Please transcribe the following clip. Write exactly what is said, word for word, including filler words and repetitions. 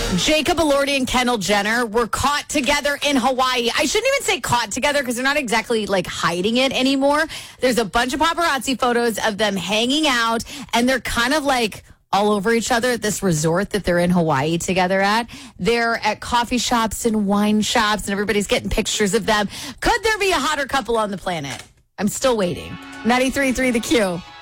Jacob Elordi and Kendall Jenner were caught together in Hawaii. I shouldn't even say caught together because they're not exactly like hiding it anymore. There's a bunch of paparazzi photos of them hanging out, and they're kind of like all over each other at this resort that they're in Hawaii together at. They're at coffee shops and wine shops, and everybody's getting pictures of them. Could there be a hotter couple on the planet? I'm still waiting. ninety-three point three The Q.